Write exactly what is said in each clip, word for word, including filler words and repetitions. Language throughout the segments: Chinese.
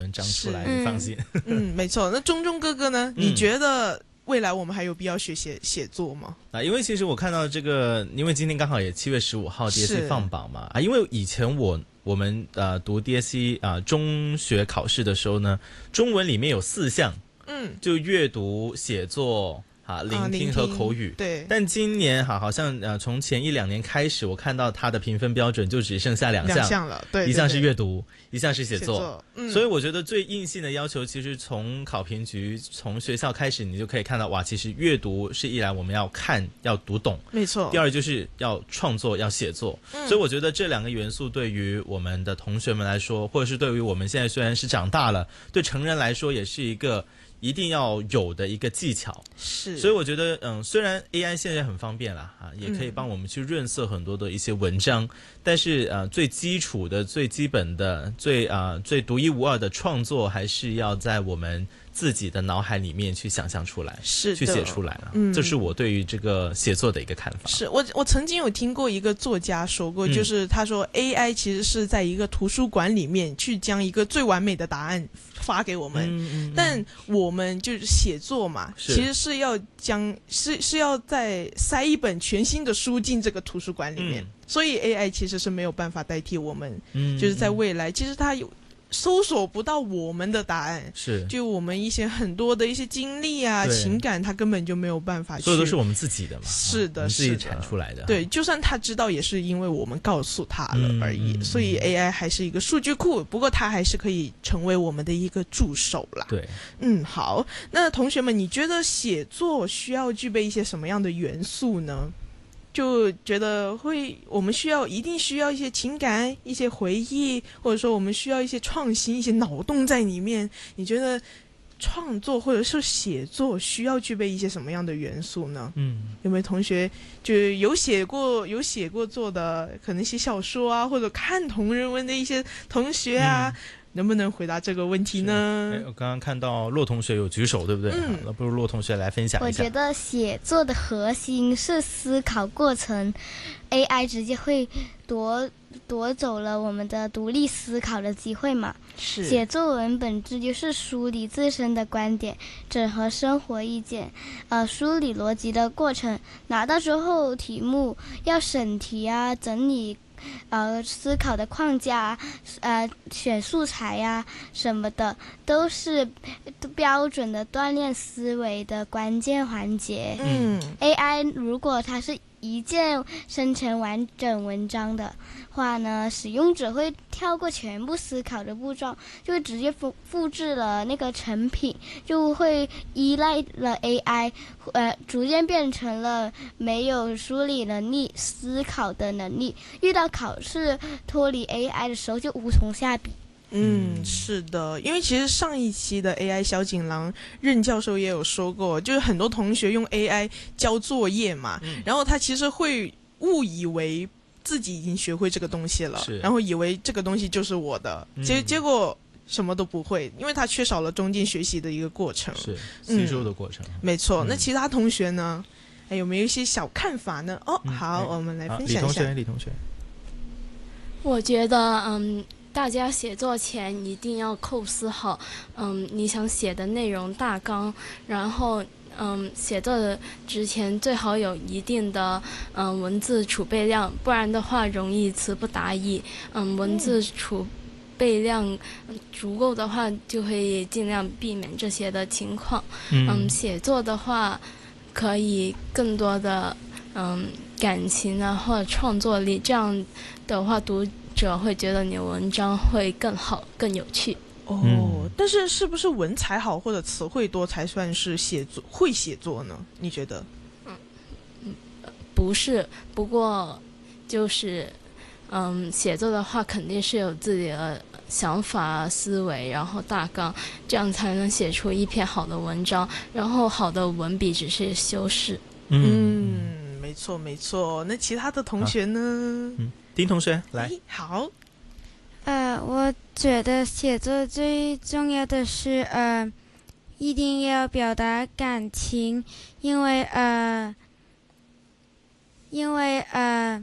文章出来，你放心。 嗯，没错。那钟钟哥哥呢？你觉得未来我们还有必要学写写作吗？ 啊，因为其实我看到这个，因为今天刚好也七月十五号 D S E 放榜嘛，啊，因为以前我我们呃读 D S E 啊、呃、中学考试的时候呢，中文里面有四项，嗯，就阅读、写作。啊，聆听和口语、啊、 对， 但今年哈好像呃从前一两年开始，我看到它的评分标准就只剩下两项， 两项了，对， 一项是阅读，一项是写作， 写作嗯、 所以我觉得最硬性的要求，其实从考评局从学校开始，你就可以看到哇，其实阅读是一来我们要看要读懂， 没错， 第二就是要创作要写作、嗯，所以我觉得这两个元素对于我们的同学们来说，或者是对于我们现在虽然是长大了，对成人来说也是一个。一定要有的一个技巧， 是， 所以我觉得，嗯，虽然 A I 现在很方便啦，啊，也可以帮我们去润色很多的一些文章，嗯、但是呃，最基础的、最基本的、最啊、呃、最独一无二的创作，还是要在我们自己的脑海里面去想象出来， 是去写出来了。 嗯， 这是我对于这个写作的一个看法。 是我我曾经有听过一个作家说过，就是他说 A I 其实是在一个图书馆里面去将一个最完美的答案发给我们，嗯嗯嗯，但我们就是写作嘛，其实是要将是是要再塞一本全新的书进这个图书馆里面，嗯、所以 A I 其实是没有办法代替我们，嗯、就是在未来，其实它有。搜索不到我们的答案， 是就我们一些很多的一些经历啊、情感，他根本就没有办法去， 所有都是我们自己的嘛， 是的， 我们自己产出来的。 对，就算他知道，也是因为我们告诉他了而已。嗯、所以 A I 还是一个数据库，不过它还是可以成为我们的一个助手啦。 对， 嗯，好，那同学们，你觉得写作需要具备一些什么样的元素呢？就觉得会，我们需要一定需要一些情感、一些回忆，或者说我们需要一些创新、一些脑洞在里面。你觉得创作或者是写作需要具备一些什么样的元素呢？嗯，有没有同学就有写过有写过作的，可能写小说啊，或者看同人文的一些同学啊？嗯，能不能回答这个问题呢？ 我刚刚看到骆同学有举手，对不对？嗯，那不如骆同学来分享一下。 我觉得写作的核心是思考过程 ，A I 直接会夺夺走了我们的独立思考的机会嘛。 是。 写作文本质就是梳理自身的观点，整合生活意见，呃，梳理逻辑的过程。拿到之后，题目要审题啊，整理。呃，思考的框架，呃，选素材呀、啊、什么的，都是标准的锻炼思维的关键环节。嗯 ，A I 如果它是一键生成完整文章的话呢，使用者会跳过全部思考的步骤，就会直接复复制了那个成品，就会依赖了 A I， 呃，逐渐变成了没有梳理能力、思考的能力。遇到考试脱离 A I 的时候，就无从下笔。 嗯，是的，因为其实上一期的 A I 小锦囊任教授也有说过，就是很多同学用 A I 交作业嘛，嗯、然后他其实会误以为自己已经学会这个东西了，然后以为这个东西就是我的，嗯、结结果什么都不会，因为他缺少了中间学习的一个过程， 是吸收的过程。嗯、 没错，那其他同学呢？还有没有一些小看法呢？哦，嗯、好，我们来分享一下。 李同学，李同学， 我觉得，嗯。大家写作前一定要构思好，嗯，你想写的内容大纲，然后，嗯，写作的之前最好有一定的，嗯，文字储备量，不然的话容易词不达意。嗯，文字储备量足够的话，就会尽量避免这些的情况。嗯，嗯写作的话，可以更多的，嗯，感情啊或者创作力，这样的话读者会觉得你的文章会更好更有趣哦、嗯。但是是不是文采好或者词汇多才算是写作会写作呢？你觉得？ 嗯嗯，不是，不过就是嗯，写作的话肯定是有自己的想法思维，然后大纲，这样才能写出一篇好的文章，然后好的文笔只是修饰。 嗯，嗯没错没错。那其他的同学呢？ 嗯丁同学来。 好， 呃，我觉得写作最重要的是，呃，一定要表达感情，因为呃，因为呃，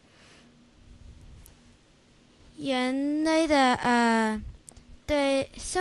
人类的呃，对。